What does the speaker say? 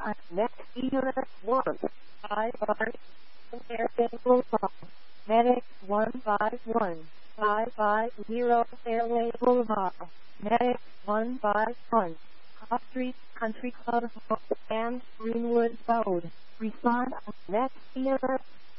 next year 1. I are American Boulevard. Medic 151. 550 Fairway Boulevard. Medic 151. Hot Street Country Club and Greenwood Road. Respond next year